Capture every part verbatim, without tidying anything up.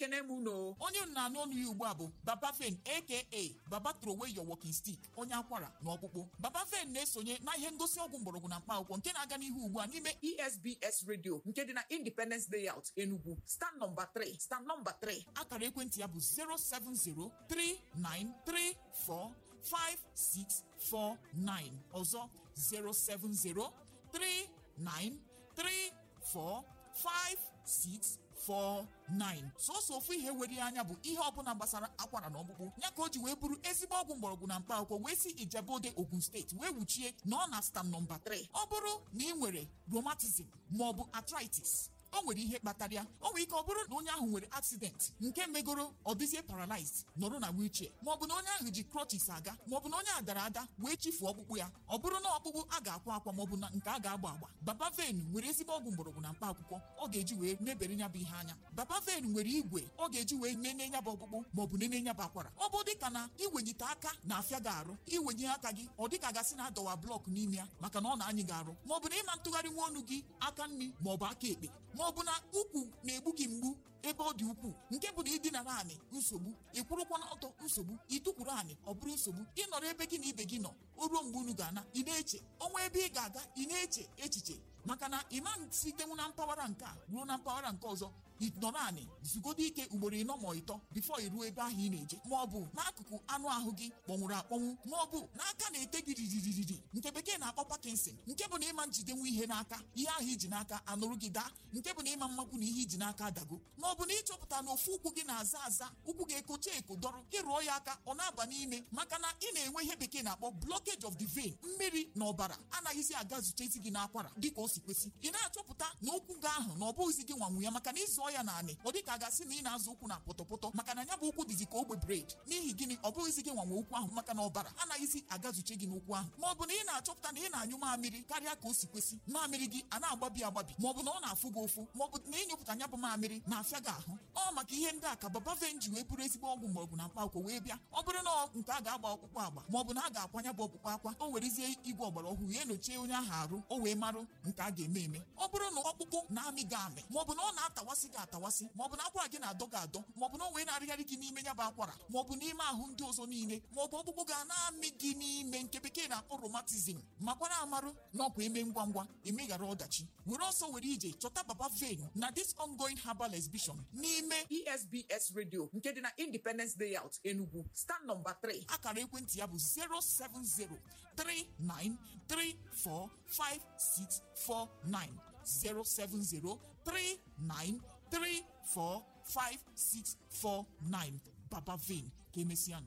ekene m uno. Onye na-anụ ọnụ ya ugbu a bụ Baba Fen aka Baba throw away your walking stick, onye akwara na ọkpụkpụ. Baba Fen na-esonye na ihe ngosi ọgwụ mgbọrọgwụ na mkpa akwụkwọ nke na-aga n'ihu ugbu a n'ime E S B S Radio nke dị na Independence Layout Enugu, stand number three, stand number three. akara ekwentị ya bụ zero seven zero three nine three four five six four nine, ọzọ zero seven zero three nine three four five six four nine. Sọsọ ofu ihe were ya anya bụ ihe ọbụla gbasara akwara na ọkpụkpụ ya ka o ji wee bụrụ ezigbo ọgwụ mgbọrọgwụ na mkpa akwụkwọ wee si Ijebode, Ogun steeti wee wuchie na ọ na stand nọmba three. Ọ bụrụ na ị nwere rheumatism maọbụ arthritis, o nwere ihe kpatara ya. O nwere ike ọ bụrụ na onye ahụ nwere accident nke megoro ọ dịzie paralyzed nọrọ na wheelchair, maọbụ na onye ahụ ji crutches aga, maọbụ na onye a dara ada wee chifuo ọkpụkpụ ya. Ọ bụrụ na ọkpụkpụ a ga-akwa akwa maọbụ na nke a ga-agba agba, Baba Ven nwere ezigbo ọgwụ mgbọrọgwụ na mkpa akwụkwọ ọ ga-eji wee mebere ya bụ ihe anya. Baba Ven nwere igwe ọ ga-eji wee nene ya bụ ọkpụkpụ maọbụ nene ya bụ akwara. Ọ bụ dịka na iwenyite aka na-afịa gị arụ, iwenye aka gị ọ dịka gasị na adọwa blọk n'ime ya maka na ọ na-anyị gị arụ, maọbụ na ịma ntụgharị nwa ọnụ gị aka nri maọbụ aka ekpe, maọbụ na ukwu na-egbu gị mgbu ebe ọ dị ukwuu, nke bụ na ịdịnara anị nsogbu, ịkwụrụkwa n'ọtọ nsogbu, ịtụkwuru anị ọ bụrụ nsogbu, ịnọrọ ebe gị na ibe gị nọ o ruo mgbe unu ga-ana ị na-eche ọnwa ebe ị ga-aga ị na-eche echiche maka na ịma sitenwu na mpaghara nke a ruo na mpaghara nke ọzọ ịnọrọ anị zugodo ike ugboro ịnọ ma ịtọ bifo iruo ebe ahụ ị na-eje, ma ọ bụ n'akụkụ anụ ahụ gị kpọnwụrụ akpọnwụ, ma ọ bụ n'aka na-ete gị riririri nke bekee na-akpọ Parkinson, nke bụ na ịma njidenwu ihe n'aka ihe ahụ iji n'aka anụrụ gị daa, nke bụ na ịma mmakwu na ihe iji n'aka adago, ma ọ bụ na ịchọpụta na ofu ụkwụ gị na-aza aza, ụkwụ gị ekocha eko dọrọ ịrụọ ya aka ọ na-aba n'ime maka na ị na-enwe ihe bekee na-akpọ blockage of the vein, mmiri na ọbara anaghịzi aga zutezi gị n'akwara dịka o si kwesị. Ị na-achọpụta na ụkwụ gị ahụ na ọ bụghịzi gị nwanwu ya maka na ịzụọ ya naanị ọ dịka a gasị na ị na-azụ ụkwụ na pọtọpọtọ maka na ya bụ ụkwụ dịzi ka ogbe bred. N'ihi gịnị? Ọ bụghịzi gị nwanwe ụkwụ ahụ maka na ọbara anaghịzi agazuche gị n'ụkwụ ahụ, ma ọ bụ na ị na-achọpụta na ị na-anyụ mamịrị karịa ka o si kwesị, mamịrị gị a na-agbabi agbabi, ma ọ bụ na ọ na-afụ gị ụfụ, ma ọ bụ na ịnyụpụta ya bụ mamịrị na-afịa gị ahụ. Ọ maka ihe ndị a ka Baba Ven ji wee bụrụ ezigbo ọgwụ mgbọrọgwụ na mkpa akwụkwọ wee bịa. Ọ bụrụ na nke a ga-agba ọkpụkpụ agba ma ọ bụ na a ga-akwanya bụ ọkpụkpụ akwa, o werezie igwe ọgbara ọhụrụ ya enyochie onye ahụ arụ o wee marụ nke a ga-eme eme. Ọ bụrụ na ọkpụkpụ na-amị gị amị, ma ọ bụ na ọ na-atawasị gị atawasị, ma ọ bụ na akwara gị na-adọ gị adọ, ma ọ bụ na o wee na-arịgharị gị n'ime ya bụ akwara, ma ọ bụ n'ime ahụ ndị ọzọ niile, ma ọ bụ ọkpụkpụ ga na-amị gị n'ime nke bekee na-akpọ rheumatism, makwara amarụ na ọkwa eme ngwa ngwa emeghara ọdachi. Were ọsọ were ije chọta Baba Ven na this ongoing herbal exhibition n'ime E S B S Radio nke dị na Independence Layout Enugu, stand number three. akara ekwentị ya bụ zero seven zero three nine three four five six four nine, zero seven zero three nine three four five six four nine. Baba Ven, ka emesịa.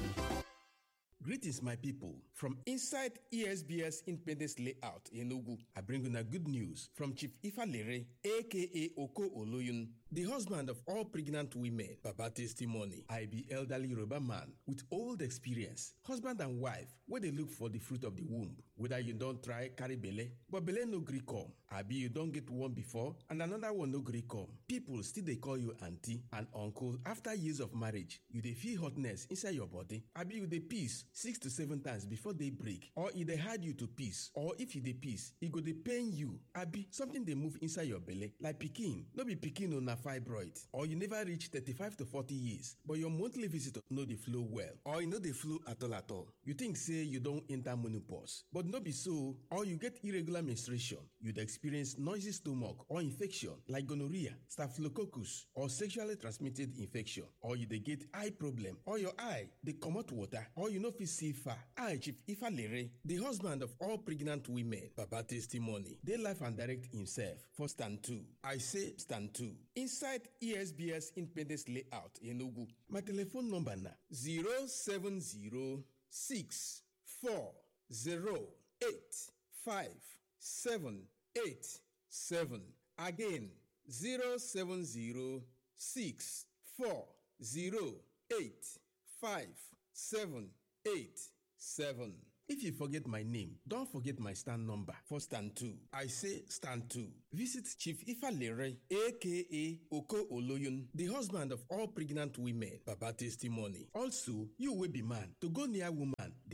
Greetings, my people. From inside E S B S Independence Layout in Enugu, I bring you a good news from Chief Ifalere, aka Oko Oloyun, the husband of all pregnant women. Baba testimony. I be elderly Yoruba man with old experience, husband and wife, where they look for the fruit of the womb. Whether you don't try carry belle, but belle no gree come. Abi you don't get one before and another one no gree come. People still they call you auntie and uncle after years of marriage. You dey feel hotness inside your body. Abi you dey piss six to seven times before they break, or if they hide you to piss, or if you dey piss, e go dey pain you. Abi something dey move inside your belly like pikin. No be pikin o, na fibroid. Or you never reach thirty-five to forty years, but your monthly visitor no dey flow well, or e no dey flow at all at all. You think say you don enter menopause, but no be so. Or you get irregular menstruation, you dey experience noisy stomach or infection like gonorrhea, staphylococcus, or sexually transmitted infection, or you dey get eye problem, or your eye dey comot water, or you no fit see far. I, Chief Ifalere, the husband of all pregnant women, Baba testimony, dey life and direct himself for stand two. I say stand two. Inside E S B S Independence Layout in Enugu. My telephone number na zero seven zero six four zero eight five seven eight seven. Again, zero seven zero six four zero eight five seven eight seven. If you forget my name, don't forget my stand number for stand two. I say stand two. Visit Chief Ifalere, aka Oko Oloyun, the husband of all pregnant women. Baba testimony. Also, you will be man. To go near woman, they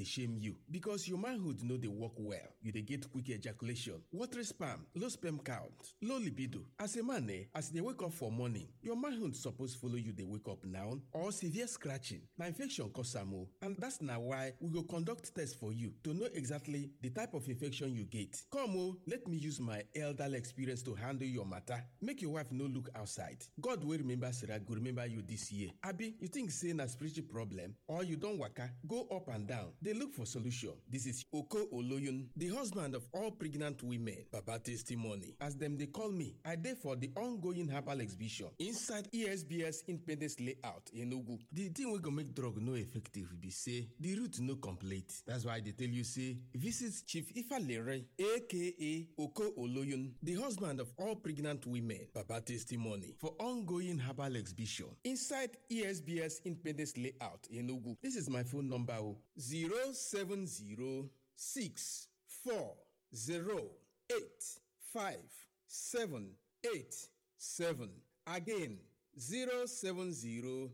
dey shame you because your manhood no dey work well. You dey get quick ejaculation, watery sperm, low sperm count, low libido. As a man, eh, as you dey wake up for morning, your manhood suppose follow you dey wake up now or severe scratching. Na infection cause am o, and that's na why we go conduct test for you to know exactly the type of infection you get. Come o, let me use my elderly experience to handle your matter. Make your wife no look outside. God wey remember Sarah go remember you this year. Abi, you think say na spiritual problem or you don waka go up and down dey look for solution? This is Oko Oloyun, the husband of all pregnant women. Baba testimony. As dem dey call me, I dey for the ongoing herbal exhibition inside E S B S Independence Layout in Enugu. The thing wey go make drug no effective be say the root no complete. That's why I dey tell you say visit Chief Ifalere aka Oko Oloyun, the husband of all pregnant women. Baba testimony for ongoing herbal exhibition inside E S B S Independence Layout in Enugu. This is my phone number zero seven zero six four zero eight five seven eight seven. Again, zero seven zero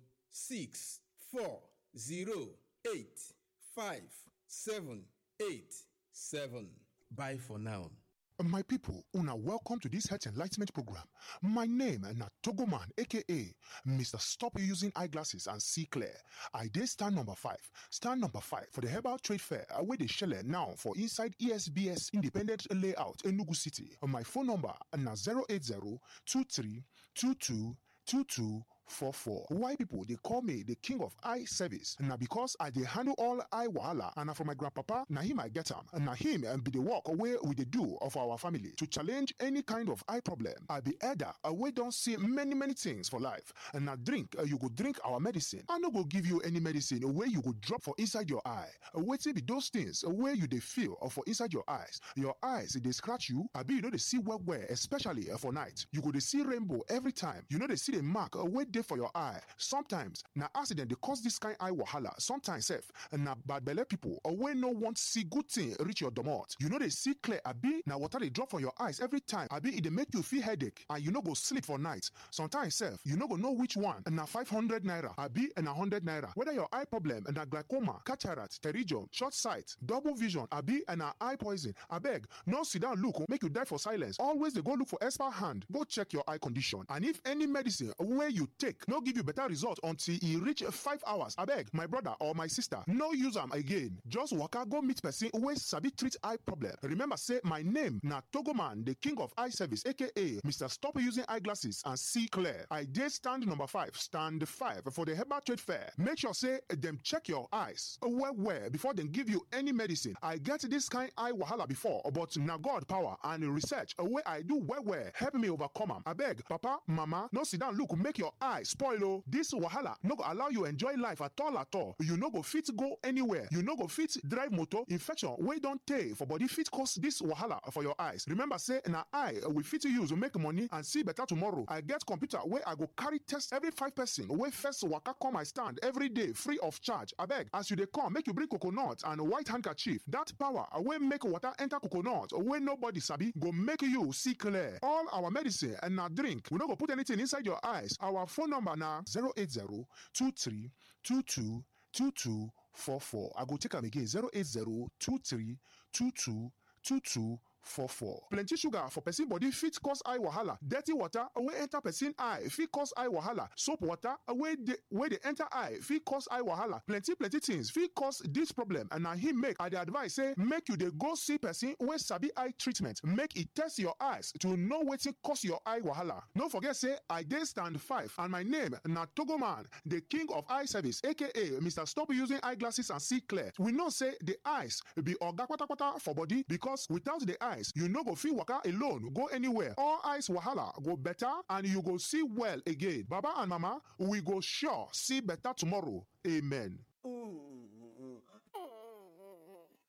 six four zero eight five seven eight seven. Bye for now. My people, una welcome to this health enlightenment program. My name na Togoman, aka Mister Stop Using Eyeglasses and See Clear. I dey stand number five. Stand number five for the Herbal Trade Fair wey dey shele now for inside E S B S Independent Layout, Enugu City. My phone number na zero eight zero two three two two two two four four. Why people they call me the king of eye service? Now because I dey handle all eye wahala, and na from my grandpapa, na him I get am. Na him and be the work away with the do of our family to challenge any kind of eye problem. I be elder, we don't see many many things for life. And now drink, uh, you go drink our medicine. I no go give you any medicine where you go drop for inside your eye. Uh, Wait be those things uh, where you they feel or for inside your eyes. Your eyes they scratch you. I be you know they see well well, especially uh, for night. You go they see rainbow every time. You know they see the mark uh, where for your eye. Sometimes na accident they cause this kind eye wahala. Sometimes self na bad belle people or when no want see good thing reach your domot. You know they see clear. Abi na water they drop from your eyes every time. Abi it they make you feel headache and you no go sleep for night. Sometimes self you no go know which one. Na five hundred naira. Abi and a hundred naira. Whether your eye problem and a glaucoma, cataract, pterygium, short sight, double vision, abi and a eye poison. I beg no sit down look make you die for silence. Always they go look for expert hand. Go check your eye condition. And if any medicine where you take no give you better result until e reach five hours. Abeg, my brother or my sister, no use am again. Just waka go meet person wey sabi treat eye problem. Remember say my name na Togoman, the king of eye service, aka Mister Stop Using Eyeglasses and See Clear. I dey stand number five, stand five for the Herbal Trade Fair. Make sure say dem check your eyes well well before dem give you any medicine. I get this kind eye wahala before, but na God power and research wey I do well well help me overcome am. Abeg, papa, mama, no sit down look make your eye spoil o. This wahala no go allow you enjoy life at all at all. You no go fit go anywhere. You no go fit drive motor. Infection wey don tey for body fit cause this wahala for your eyes. Remember say na eye we fit use to make money and see better tomorrow. I get computer wey I go carry test every five person wey first waka come my stand every day free of charge. Abeg, as you dey come, make you bring coconut and white handkerchief. That power wey make water enter coconut wey nobody sabi go make you see clear. All our medicine and na drink. We no go put anything inside your eyes. Our phone number na zero eight zero two three two two two two four four. I go take am again zero eight zero two three two two two two four four. Plenty sugar for person body fit cause eye wahala. Dirty water wey enter person eye fit cause eye wahala. Soap water wey dey wey dey enter eye fit cause eye wahala. Plenty plenty things fit cause this problem, and na him make I dey advise say make you dey go see person wey sabi eye treatment. Make e test your eyes to know wetin cause your eye wahala. No forget say I dey stand five and my name na Togoman, the king of eye service, aka Mister Stop Using Eyeglasses and See Clear. We know say the eyes be oga kpatakpata for body because without the eyes you no go fit waka alone go anywhere. All eyes wahala go better and you go see well again. Baba and mama, we go sure see better tomorrow. Amen.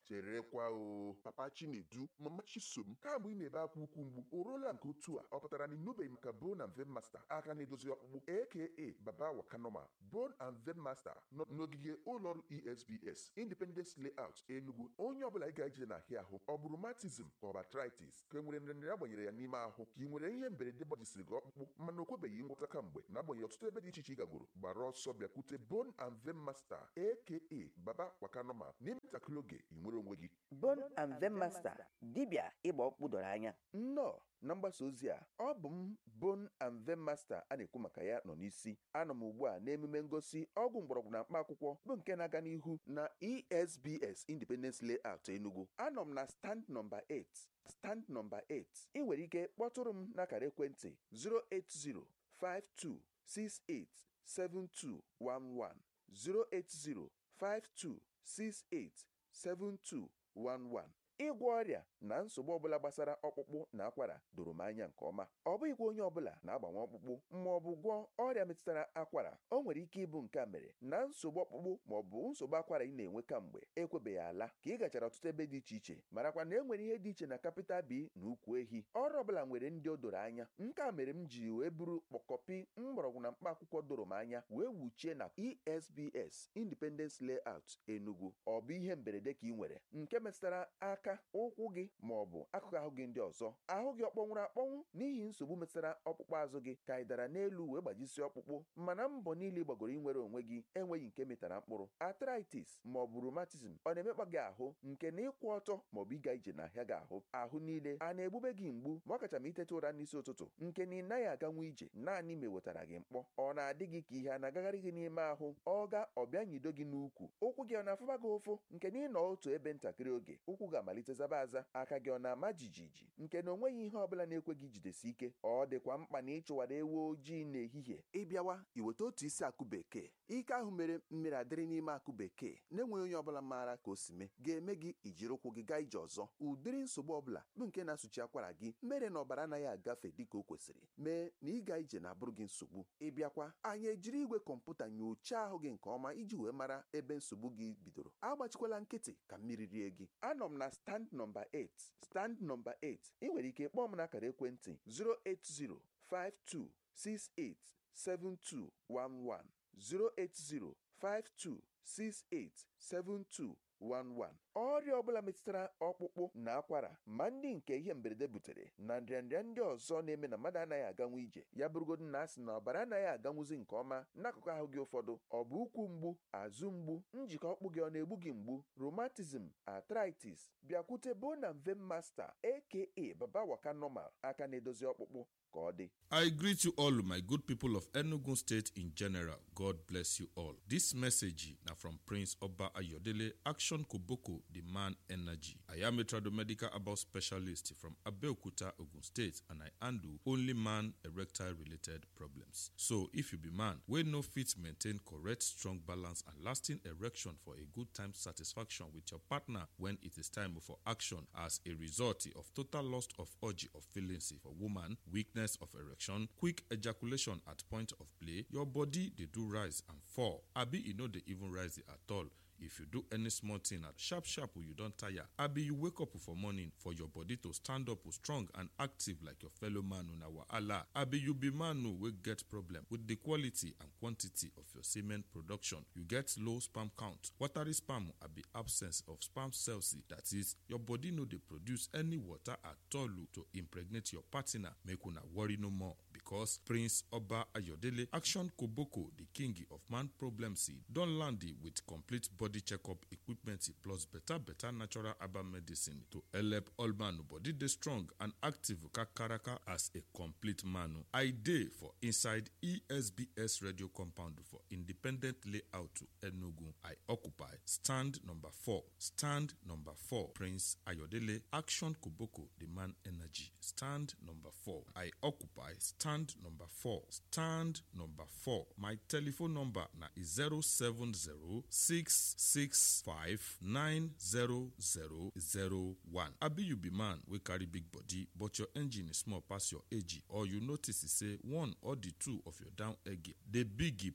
cherekwa o papa Chinedu mama Chisom kamgbe ị na-ebe akwa ukwu mgbu o ruola nke otu a ọ pụtara na ịnụbeghị maka Bone and Vein Master aka na-edozi ọkpụkpụ aka Baba Wakanoma. Bone and Vein Master nọ n'ogige ụlọọrụ E S B S Independence Layout Enugu. Onye ọbụla ị ga-eje n'ahịa ahụ ọ bụ rheumatism ka ọ bụ arthritis ka e nwere nrịanrịa agbanyere ya n'ime ahụ ka ị nwere ihe mberede gbajisiri gị ọkpụkpụ mana o kwebeghị ngwọta kamgbe na-agbanyeghị ọtụtụ ebe dị iche iche ị gagoro gbara ọsọ bịakwute Bone and Vein Master aka Baba Wakanoma n'ime ntakịrị oge ị nwere onwe gị. Bone and Vein Master dibịa ịgba ọkpụkpụ doro anya. Nnọọ na mgbasa ozi a ọ bụ m Bone and Vein Master a na-ekwu maka ya nọ n'isi. Anọ m ugbu a n'emume ngosi ọgwụ mgbọrọgwụ na mkpa akwụkwọ bụ nke na-aga n'ihu na E S B S Independence Layout Enugu. Anọ m na stand nọmba eight stand nọmba eight. Ị nwere ike kpọtụrụ m n'akara ekwentị zero eight zero five two six eight seven two one one zero eight zero five two six eight seven two one one. Ịgwọ ọrịa na nsogbu ọbụla gbasara ọkpụkpụ na akwara doro m anya nke ọma. Ọ bụghịkwa onye ọbụla na-agbanwe ọkpụkpụ ma ọ bụ gwọọ ọrịa metụtara akwara. O nwere ike ịbụ nke a mere na nsogbu ọkpụkpụ ma ọ bụ nsogbu akwara ị na-enwe kamgbe ekwebeghị ala ka ị gachara ọtụtụ ebe dị iche iche marakwa na e nwere ihe dị iche na capital B na ukwu ehi. Ọrụ ọbụla nwere ndị o doro anya. Nke a mere m ji wee buru kpọkọpi mgbọrọgwụ na mkpa akwụkwọ doro m anya wee wuchie na E S B S Independence Layout Enugu. Ọ bụ ihe mberede ka ị nwere nke metụtara aka ụkwụ gị ma ọ bụ akụkụ ahụ gị ndị ọzọ. Ahụ gị ọkpọnwụrụ akpọnwụ n'ihi nsogbu metụtara ọkpụkpụ azụ gị ka ị dara n'elu wee gbajisi ọkpụkpụ mana mbọ niile gbagoro inwere onwe gị enweghị nke metara mkpụrụ. Arthritis ma ọ bụ rheumatism ọ na-emekpa gị ahụ nke na ịkwụ ọtọ ma ọ bụ ịga ije n'ahịa gị ahụ. Ahụ niile a na-egbube gị mgbu ma ọ kacha ma iteta ụra n'isi ụtụtụ nke na ị naghị aganwu ije naanị ma ewetara gị mkpọ. Ọ na-adị gị ka ihe a na-agagharị gị n'ime ahụ ọ ga ọbịa nyido gị n'ukwu. Ụkwụ gị ọ na-afụba gị ụfụ nke na ị nọ otu ebe ntakịrị oge ụkwụ ga-amalite zaba aza. Aka gị ọ na-ama jijiji nke na onweghị ihe ọbụla na-ekwe gị jidesi ike. Ọ dịkwa mkpa na ịchụwara ewu ojii n'ehihie. Ịbịawa iweta otu isi akụ bekee. Ike ahụ mere mmiri adịrị n'ime akụ bekee na-enweghị onye ọbụla maara ka o si mee ga-eme gị ijiri ụkwụ gị gaa ije ọzọ. Ụdịrị nsogbu ọbụla bụ nke na-asụchi akwara gị mere na ọbara anaghị agafe dịka o kwesịrị mee na ịga ije na-abụrụ gị nsogbu. Ịbịakwa anyị ejiri igwe kọmputa nyochaa ahụ gị nke ọma iji wee mara ebe nsogbu gị bidoro. Agbachikwala nkịtị ka mmiri rie gị. Anọ m na stand nọmba eight stand nọmba eight. Ị nwere ike kpọọ m n'akara ekwentị zero eight zero five two six eight seven two one one zero eight zero five two six eight seven two one one. Ọrịa ọbụla metụtara ọkpụkpụ na akwara ma ndị nke ihe mberede butere na nrịanrịa ndị ọzọ na-eme na mmadụ anaghị aganwu ije ya bụrụgodu na asị na ọbara anaghị aganwuzi nke ọma n'akụkụ ahụ gị ụfọdụ. Ọ bụ ụkwụ mgbu, azụ mgbu, njikọ ọkpụ gị ọ na-egbu gị mgbu, rheumatism, arthritis, bịakwute Bone and Vein Master aka Baba Wakanoma aka na-edozi ọkpụkpụ ka ọ dị. I greet you all, my good people of Enugu State in general. God bless you all. This message now from Prince Oba Ayodele, Action Koboko, the man energy. I am a tradomedical about specialist from Abeokuta, Ogun State, and I handle only man erectile related problems. So if you be man, we no fit maintain correct, strong balance and lasting erection for a good time satisfaction with your partner when it is time for action as a result of total loss of urge of feelings for woman, weakness of erection, quick ejaculation at point of play, your body they do rise and fall. Abi you know they even rise at all. If you do any small thing at sharp sharp you don't tire. Abi you wake up for morning for your body to stand up strong and active like your fellow man on our Allah. Abi you be man who will get problem with the quality and quantity of your semen production. You get low sperm count. Watery sperm abi absence of sperm cells. That is, your body no they produce any water at all to impregnate your partner. Make una worry no more because Prince Oba Ayodele, Action Koboko, the king of man problems, don't land it with complete body Body checkup equipment plus better better natural herbal medicine to help all man body dey strong and active kakaraka as a complete man. I dey for inside E S B S radio compound for independent layout to Enugu. I occupy stand number four. Stand number four. Prince Ayodele, Action Koboko, the man energy. Stand number four. I occupy stand number four. Stand number four. My telephone number na is zero seven zero six six five nine zero zero zero one. Abi you be man we carry big body but your engine is small pass your age, or you notice say one or the two of your down egg dey big pass the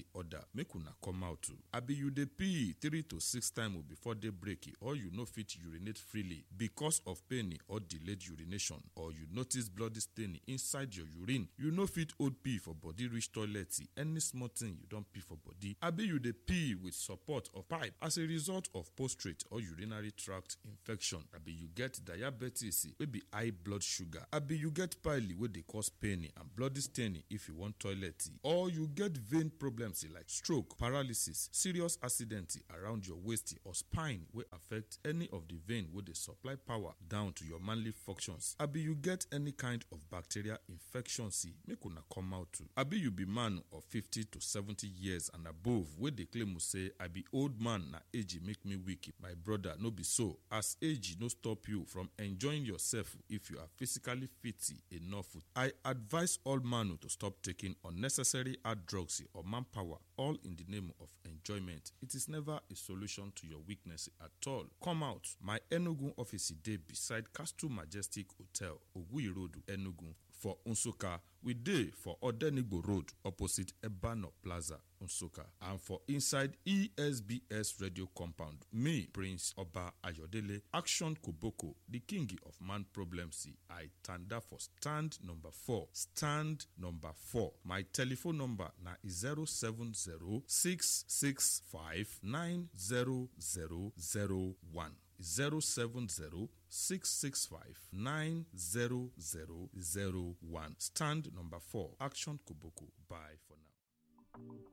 order make una come out too. Abi you dey pee three to six times before day break, or you no fit urinate freely because of pain or delayed urination, or you notice bloody stain inside your urine, you no fit hold pee for body reach toilet, any small thing you don pee for body. Abi you dey pee with support of pipe as a result of prostate or urinary tract infection. Abi you get diabetes wey be high blood sugar. Abi you get pile wey dey cause pain and bloody stain if you want toilet, or you get vein problems like stroke, paralysis, serious accident around your waist or spine wey affect any of the vein wey dey supply power down to your manly functions. Abi you get any kind of bacterial infection, see make una come out too. Abi you be man of fifty to seventy years and above wey dey claim say I be old man, na age make me weak. My brother, no be so, as age no stop you from enjoying yourself if you are physically fit enough. I advise all man to stop taking unnecessary hard drugs or manpower, all in the name of enjoyment. It is never a solution to your weakness at all. Come out. My Enugu office dey beside Castle Majestic Hotel, Ogui Road, Enugu. For Nsukka, we dey for Odenigbo Road, opposite Ebano Plaza, Nsukka. And for inside E S B S Radio Compound, me, Prince Oba Ayodele, Action Koboko, the king of man problems, I tanda for stand number four. Stand number four. My telephone number na zero seven zero six six five nine zero zero zero one. zero seven zero six six five nine zero zero zero one. Stand number four. Action Koboko. Bye for now.